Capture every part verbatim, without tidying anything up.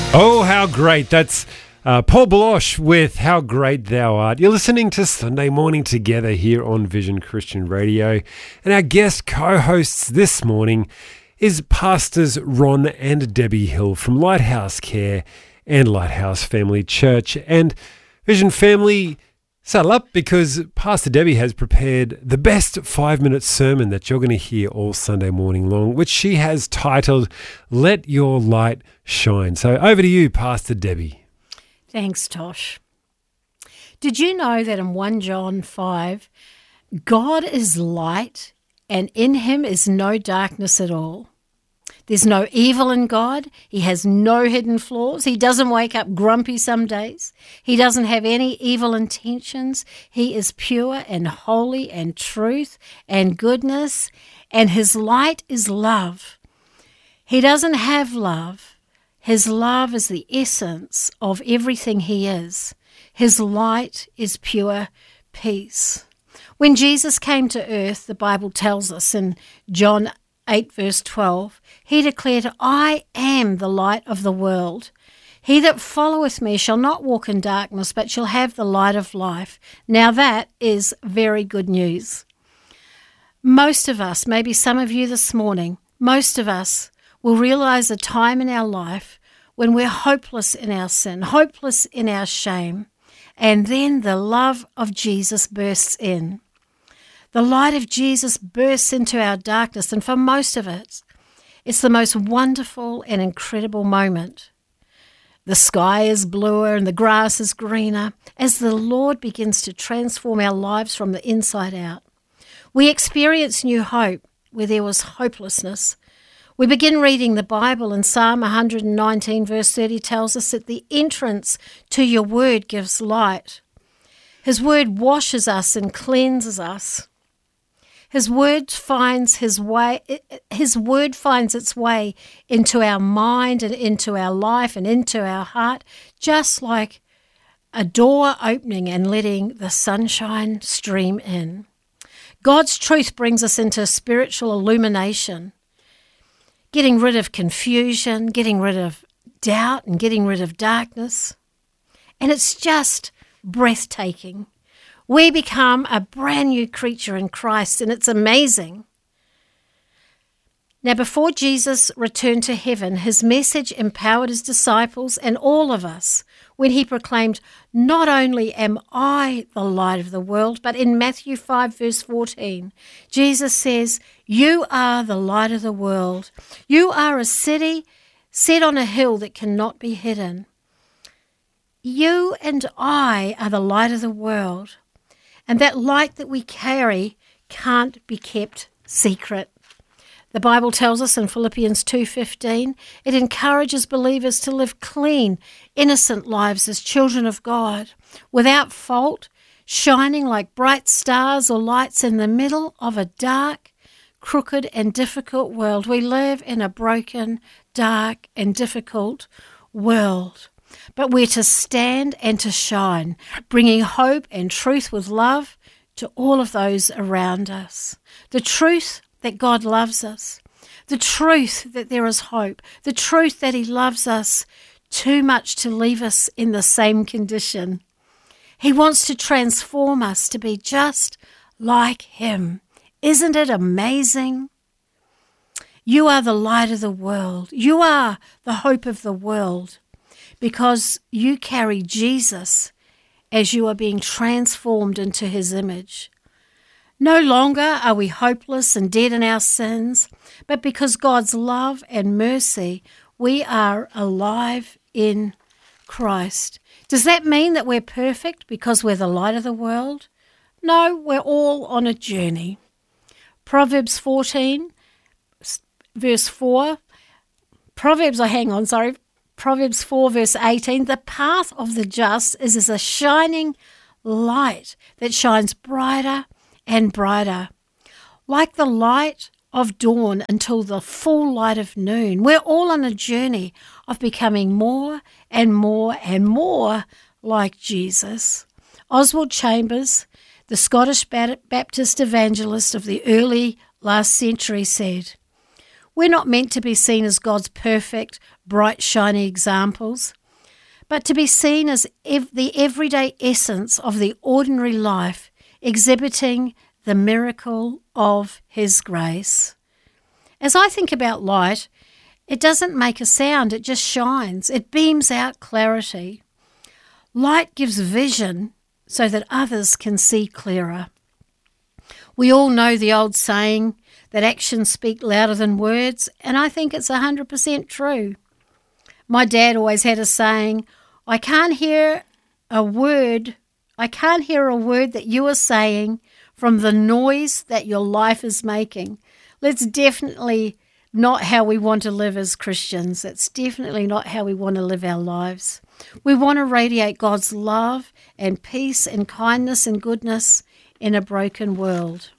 Oh, how great. That's uh, Paul Baloche with How Great Thou Art. You're listening to Sunday Morning Together here on Vision Christian Radio. And our guest co-hosts this morning is Pastors Ron and Debbie Hill from Lighthouse Care and Lighthouse Family Church. And Vision Family, settle up because Pastor Debbie has prepared the best five-minute sermon that you're going to hear all Sunday morning long, which she has titled, Let Your Light Shine. So over to you, Pastor Debbie. Thanks, Tosh. Did you know that in First John five, God is light and in him is no darkness at all? There's no evil in God. He has no hidden flaws. He doesn't wake up grumpy some days. He doesn't have any evil intentions. He is pure and holy and truth and goodness, and his light is love. He doesn't have love. His love is the essence of everything he is. His light is pure peace. When Jesus came to earth, the Bible tells us in John eight verse twelve, he declared, I am the light of the world. He that followeth me shall not walk in darkness, but shall have the light of life. Now that is very good news. Most of us, maybe some of you this morning, most of us will realize a time in our life when we're hopeless in our sin, hopeless in our shame, and then the love of Jesus bursts in. The light of Jesus bursts into our darkness, and for most of it, it's the most wonderful and incredible moment. The sky is bluer and the grass is greener as the Lord begins to transform our lives from the inside out. We experience new hope where there was hopelessness. We begin reading the Bible, and Psalm one nineteen verse thirty tells us that the entrance to your word gives light. His word washes us and cleanses us. His word finds his way, his word finds its way into our mind and into our life and into our heart, just like a door opening and letting the sunshine stream in. God's truth brings us into spiritual illumination, getting rid of confusion, getting rid of doubt, and getting rid of darkness. And it's just breathtaking. We become a brand new creature in Christ, and it's amazing. Now, before Jesus returned to heaven, his message empowered his disciples and all of us when he proclaimed, not only am I the light of the world, but in Matthew five verse fourteen, Jesus says, you are the light of the world. You are a city set on a hill that cannot be hidden. You and I are the light of the world. And that light that we carry can't be kept secret. The Bible tells us in Philippians two fifteen, it encourages believers to live clean, innocent lives as children of God, without fault, shining like bright stars or lights in the middle of a dark, crooked and difficult world. We live in a broken, dark and difficult world. But we're to stand and to shine, bringing hope and truth with love to all of those around us. The truth that God loves us, the truth that there is hope, the truth that he loves us too much to leave us in the same condition. He wants to transform us to be just like him. Isn't it amazing? You are the light of the world. You are the hope of the world. Because you carry Jesus as you are being transformed into his image. No longer are we hopeless and dead in our sins, but because God's love and mercy, we are alive in Christ. Does that mean that we're perfect because we're the light of the world? No, we're all on a journey. Proverbs fourteen, verse four. Proverbs, oh, hang on, sorry. Proverbs four verse eighteen, the path of the just is as a shining light that shines brighter and brighter, like the light of dawn until the full light of noon. We're all on a journey of becoming more and more and more like Jesus. Oswald Chambers, the Scottish Baptist evangelist of the early last century, said, We're not meant to be seen as God's perfect, bright, shiny examples, but to be seen as ev- the everyday essence of the ordinary life, exhibiting the miracle of His grace. As I think about light, it doesn't make a sound, it just shines. It beams out clarity. Light gives vision so that others can see clearer. We all know the old saying that actions speak louder than words, and I think it's one hundred percent true. My dad always had a saying, I can't hear a word, I can't hear a word that you are saying from the noise that your life is making. That's definitely not how we want to live as Christians. It's definitely not how we want to live our lives. We want to radiate God's love and peace and kindness and goodness in a broken world.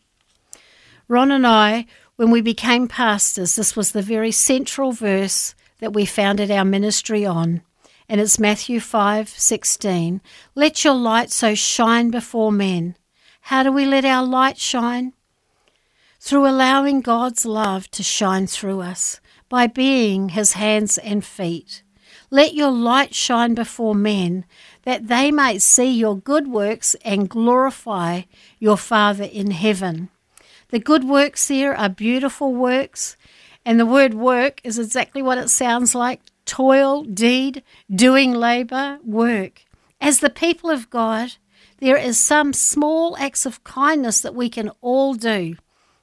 Ron and I, when we became pastors, this was the very central verse that we founded our ministry on. And it's Matthew five sixteen. Let your light so shine before men. How do we let our light shine? Through allowing God's love to shine through us, by being His hands and feet. Let your light shine before men, that they might see your good works and glorify your Father in heaven. The good works there are beautiful works, and the word work is exactly what it sounds like: toil, deed, doing labour, work. As the people of God, there is some small acts of kindness that we can all do.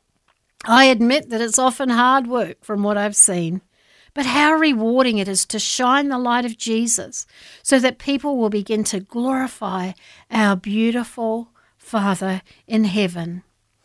I admit that it's often hard work from what I've seen, but how rewarding it is to shine the light of Jesus so that people will begin to glorify our beautiful Father in heaven.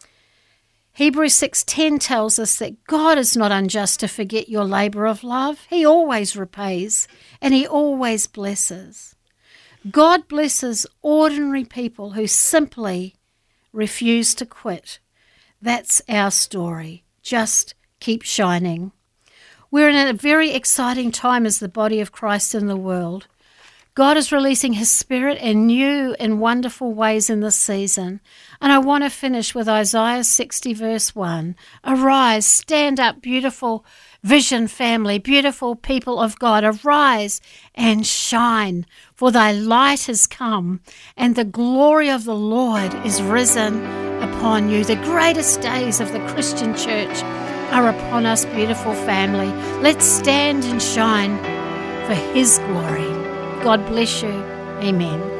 Hebrews six ten tells us that God is not unjust to forget your labour of love. He always repays and He always blesses. God blesses ordinary people who simply refuse to quit. That's our story. Just keep shining. We're in a very exciting time as the body of Christ in the world. God is releasing His Spirit in new and wonderful ways in this season. And I want to finish with Isaiah sixty verse one. Arise, stand up, beautiful Vision family, beautiful people of God. Arise and shine, for thy light has come, and the glory of the Lord is risen upon you. The greatest days of the Christian church are upon us, beautiful family. Let's stand and shine for His glory. God bless you. Amen.